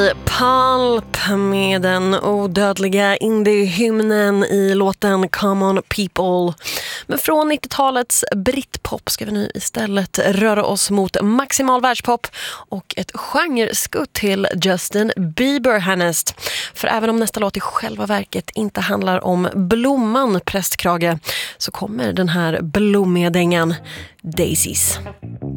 Pulp med den odödliga indie-hymnen i låten Come On People. Men från 90-talets britpop ska vi nu istället röra oss mot maximal världspop och ett genreskutt till Justin Bieber härnäst. För även om nästa låt i själva verket inte handlar om blomman prästkrage så kommer den här blommiga dängan Daisies.